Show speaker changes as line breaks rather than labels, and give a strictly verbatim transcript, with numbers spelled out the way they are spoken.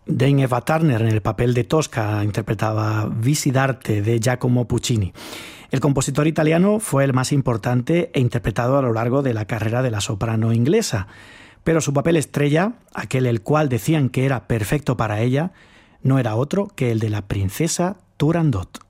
Dame Eva Turner en el papel de Tosca interpretaba Visidarte de Giacomo Puccini. El compositor italiano fue el más importante e interpretado a lo largo de la carrera de la soprano inglesa, pero su papel estrella, aquel el cual decían que era perfecto para ella, no era otro que el de la princesa Turandot.